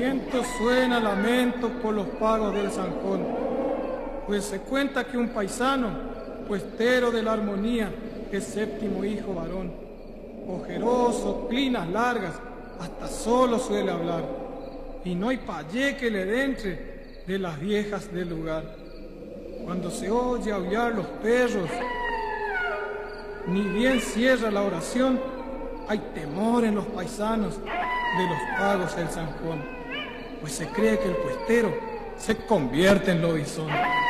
viento suena lamento por los pagos del Zanjón, pues se cuenta que un paisano, puestero de la armonía, es séptimo hijo varón, ojeroso, clinas largas, hasta solo suele hablar, y no hay payé que le dentre de las viejas del lugar. Cuando se oye aullar los perros, ni bien cierra la oración, hay temor en los paisanos de los pagos del Zanjón, pues se cree que el puestero se convierte en lobizón.